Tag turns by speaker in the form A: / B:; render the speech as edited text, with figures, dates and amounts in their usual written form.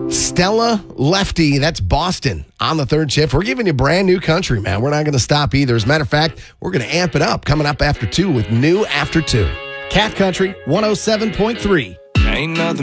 A: Stella Lefty, that's Boston on the third shift. We're giving you brand new country, man. We're not going to stop either. As a matter of fact, we're going to amp it up coming up after 2 with new After 2.
B: Cat Country 107.3.
C: Ain't nothing